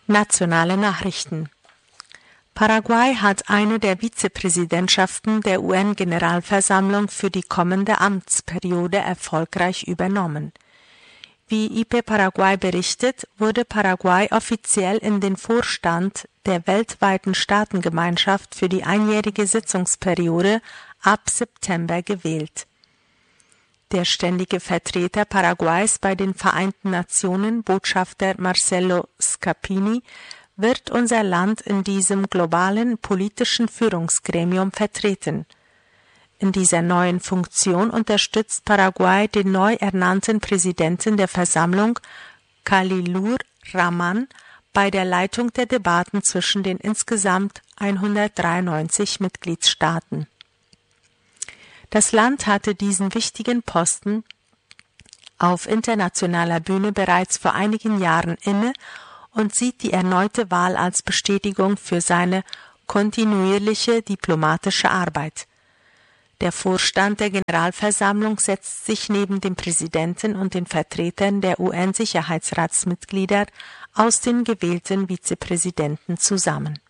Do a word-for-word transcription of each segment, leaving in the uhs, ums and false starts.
Nationale Nachrichten. Paraguay hat eine der Vizepräsidentschaften der U N-Generalversammlung für die kommende Amtsperiode erfolgreich übernommen. Wie I P Paraguay berichtet, wurde Paraguay offiziell in den Vorstand der weltweiten Staatengemeinschaft für die einjährige Sitzungsperiode ab September gewählt. Der ständige Vertreter Paraguays bei den Vereinten Nationen, Botschafter Marcelo Scapini, wird unser Land in diesem globalen politischen Führungsgremium vertreten. In dieser neuen Funktion unterstützt Paraguay den neu ernannten Präsidenten der Versammlung, Khalilur Rahman, bei der Leitung der Debatten zwischen den insgesamt hundertdreiundneunzig Mitgliedstaaten. Das Land hatte diesen wichtigen Posten auf internationaler Bühne bereits vor einigen Jahren inne und sieht die erneute Wahl als Bestätigung für seine kontinuierliche diplomatische Arbeit. Der Vorstand der Generalversammlung setzt sich neben dem Präsidenten und den Vertretern der U N-Sicherheitsratsmitglieder aus den gewählten Vizepräsidenten zusammen.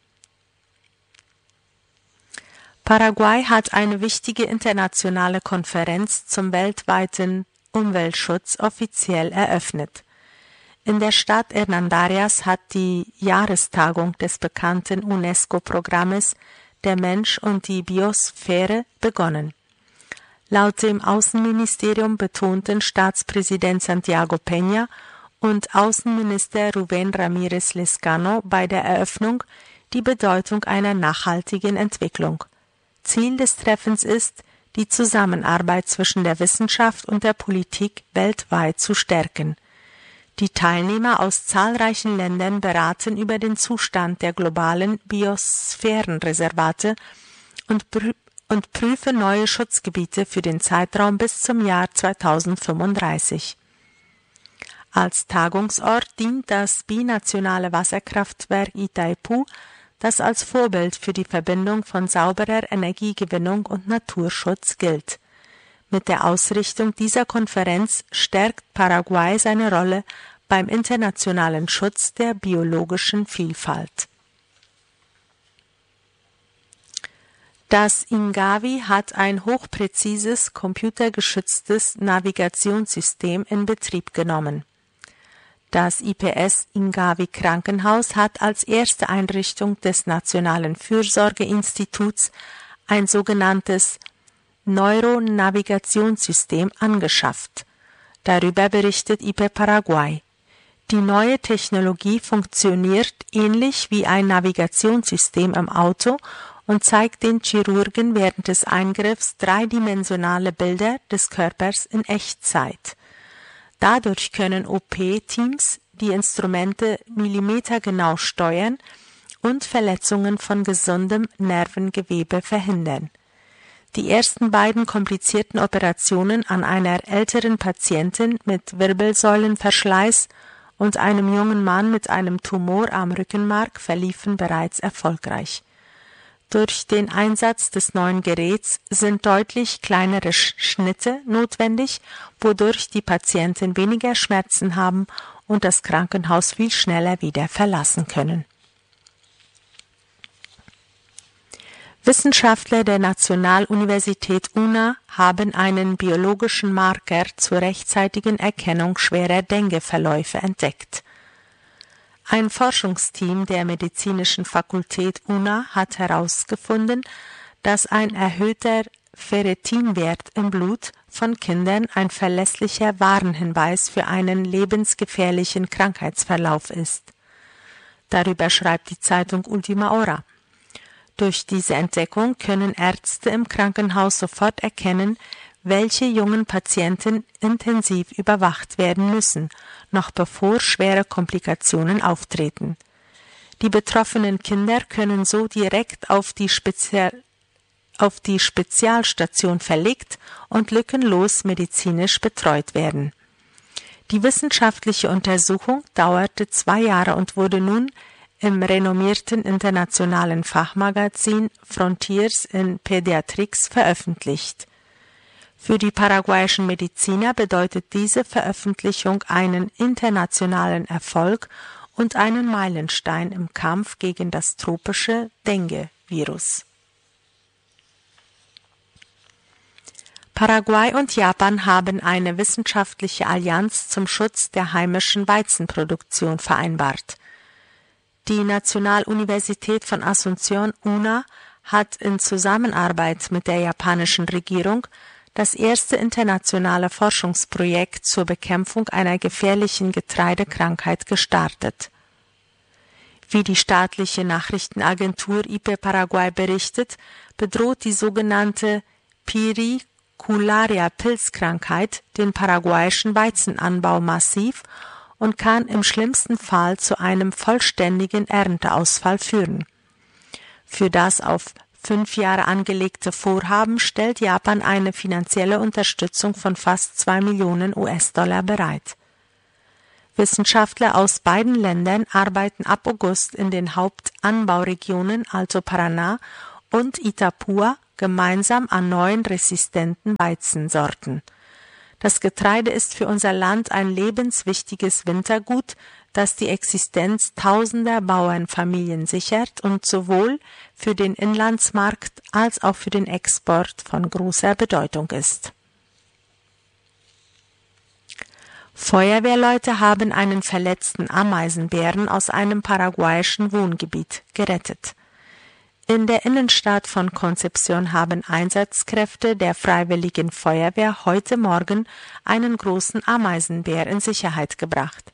Paraguay hat eine wichtige internationale Konferenz zum weltweiten Umweltschutz offiziell eröffnet. In der Stadt Hernandarias hat die Jahrestagung des bekannten UNESCO-Programmes Der Mensch und die Biosphäre begonnen. Laut dem Außenministerium betonten Staatspräsident Santiago Peña und Außenminister Rubén Ramírez Lezcano bei der Eröffnung die Bedeutung einer nachhaltigen Entwicklung. Ziel des Treffens ist, die Zusammenarbeit zwischen der Wissenschaft und der Politik weltweit zu stärken. Die Teilnehmer aus zahlreichen Ländern beraten über den Zustand der globalen Biosphärenreservate und, prü- und prüfen neue Schutzgebiete für den Zeitraum bis zum Jahr zweitausendfünfunddreißig. Als Tagungsort dient das binationale Wasserkraftwerk Itaipu, das als Vorbild für die Verbindung von sauberer Energiegewinnung und Naturschutz gilt. Mit der Ausrichtung dieser Konferenz stärkt Paraguay seine Rolle beim internationalen Schutz der biologischen Vielfalt. Das INGAVI hat ein hochpräzises, computergeschütztes Navigationssystem in Betrieb genommen. Das I P S-INGAVI-Krankenhaus hat als erste Einrichtung des Nationalen Fürsorgeinstituts ein sogenanntes Neuronavigationssystem angeschafft. Darüber berichtet I P Paraguay. Die neue Technologie funktioniert ähnlich wie ein Navigationssystem im Auto und zeigt den Chirurgen während des Eingriffs dreidimensionale Bilder des Körpers in Echtzeit. Dadurch können O P-Teams die Instrumente millimetergenau steuern und Verletzungen von gesundem Nervengewebe verhindern. Die ersten beiden komplizierten Operationen an einer älteren Patientin mit Wirbelsäulenverschleiß und einem jungen Mann mit einem Tumor am Rückenmark verliefen bereits erfolgreich. Durch den Einsatz des neuen Geräts sind deutlich kleinere Schnitte notwendig, wodurch die Patienten weniger Schmerzen haben und das Krankenhaus viel schneller wieder verlassen können. Wissenschaftler der Nationaluniversität U N A haben einen biologischen Marker zur rechtzeitigen Erkennung schwerer Dengue-Verläufe entdeckt. Ein Forschungsteam der Medizinischen Fakultät U N A hat herausgefunden, dass ein erhöhter Ferritinwert im Blut von Kindern ein verlässlicher Warnhinweis für einen lebensgefährlichen Krankheitsverlauf ist. Darüber schreibt die Zeitung Ultima Hora. Durch diese Entdeckung können Ärzte im Krankenhaus sofort erkennen, welche jungen Patienten intensiv überwacht werden müssen, noch bevor schwere Komplikationen auftreten. Die betroffenen Kinder können so direkt auf die, Spezial- auf die Spezialstation verlegt und lückenlos medizinisch betreut werden. Die wissenschaftliche Untersuchung dauerte zwei Jahre und wurde nun im renommierten internationalen Fachmagazin Frontiers in Pediatrics veröffentlicht. Für die paraguayischen Mediziner bedeutet diese Veröffentlichung einen internationalen Erfolg und einen Meilenstein im Kampf gegen das tropische Dengue-Virus. Paraguay und Japan haben eine wissenschaftliche Allianz zum Schutz der heimischen Weizenproduktion vereinbart. Die Nationaluniversität von Asunción, U N A, hat in Zusammenarbeit mit der japanischen Regierung das erste internationale Forschungsprojekt zur Bekämpfung einer gefährlichen Getreidekrankheit gestartet. Wie die staatliche Nachrichtenagentur I P Paraguay berichtet, bedroht die sogenannte Piricularia-Pilzkrankheit den paraguayischen Weizenanbau massiv und kann im schlimmsten Fall zu einem vollständigen Ernteausfall führen. Für das auf fünf Jahre angelegte Vorhaben stellt Japan eine finanzielle Unterstützung von fast zwei Millionen U S-Dollar bereit. Wissenschaftler aus beiden Ländern arbeiten ab August in den Hauptanbauregionen Alto Paraná und Itapúa gemeinsam an neuen resistenten Weizensorten. Das Getreide ist für unser Land ein lebenswichtiges Wintergut, das die Existenz tausender Bauernfamilien sichert und sowohl für den Inlandsmarkt als auch für den Export von großer Bedeutung ist. Feuerwehrleute haben einen verletzten Ameisenbären aus einem paraguayischen Wohngebiet gerettet. In der Innenstadt von Concepción haben Einsatzkräfte der Freiwilligen Feuerwehr heute Morgen einen großen Ameisenbär in Sicherheit gebracht.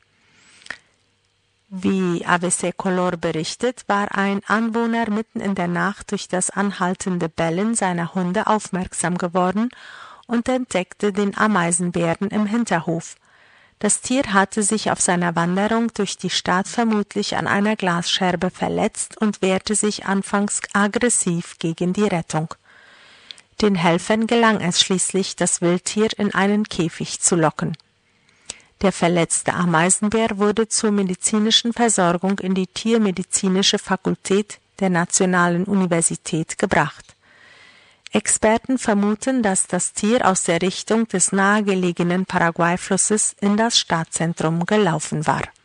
Wie A B C Color berichtet, war ein Anwohner mitten in der Nacht durch das anhaltende Bellen seiner Hunde aufmerksam geworden und entdeckte den Ameisenbären im Hinterhof. Das Tier hatte sich auf seiner Wanderung durch die Stadt vermutlich an einer Glasscherbe verletzt und wehrte sich anfangs aggressiv gegen die Rettung. Den Helfern gelang es schließlich, das Wildtier in einen Käfig zu locken. Der verletzte Ameisenbär wurde zur medizinischen Versorgung in die Tiermedizinische Fakultät der Nationalen Universität gebracht. Experten vermuten, dass das Tier aus der Richtung des nahegelegenen Paraguay-Flusses in das Stadtzentrum gelaufen war.